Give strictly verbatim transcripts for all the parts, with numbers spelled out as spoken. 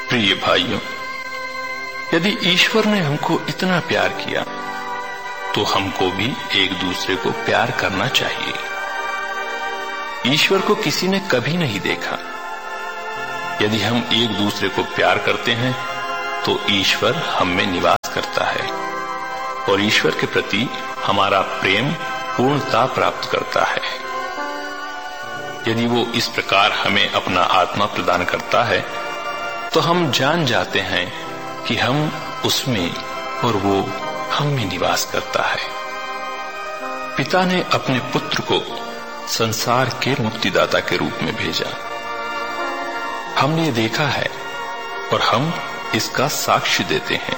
प्रिय भाइयों, यदि ईश्वर ने हमको इतना प्यार किया तो हमको भी एक दूसरे को प्यार करना चाहिए। ईश्वर को किसी ने कभी नहीं देखा। यदि हम एक दूसरे को प्यार करते हैं तो ईश्वर हम में निवास करता है और ईश्वर के प्रति हमारा प्रेम पूर्णता प्राप्त करता है। यदि वो इस प्रकार हमें अपना आत्मा प्रदान करता है तो हम जान जाते हैं कि हम उसमें और वो हम में निवास करता है। पिता ने अपने पुत्र को संसार के मुक्तिदाता के रूप में भेजा। हमने ये देखा है और हम इसका साक्ष्य देते हैं।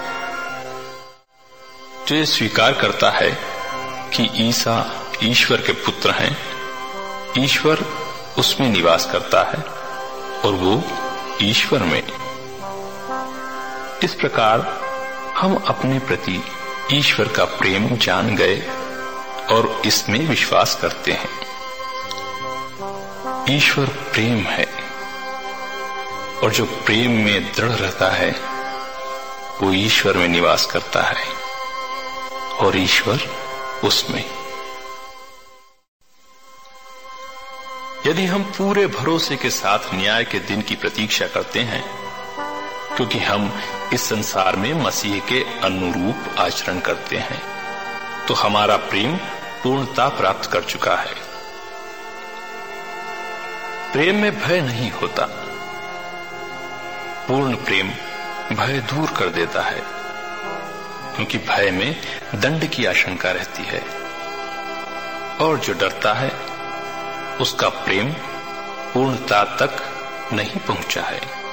जो ये स्वीकार करता है कि ईसा ईश्वर के पुत्र हैं, ईश्वर उसमें निवास करता है और वो ईश्वर में। इस प्रकार हम अपने प्रति ईश्वर का प्रेम जान गए और इसमें विश्वास करते हैं। ईश्वर प्रेम है और जो प्रेम में दृढ़ रहता है वो ईश्वर में निवास करता है और ईश्वर उसमें। यदि हम पूरे भरोसे के साथ न्याय के दिन की प्रतीक्षा करते हैं, क्योंकि हम इस संसार में मसीह के अनुरूप आचरण करते हैं, तो हमारा प्रेम पूर्णता प्राप्त कर चुका है। प्रेम में भय नहीं होता। पूर्ण प्रेम भय दूर कर देता है, क्योंकि भय में दंड की आशंका रहती है और जो डरता है उसका प्रेम पूर्णता तक नहीं पहुंचा है।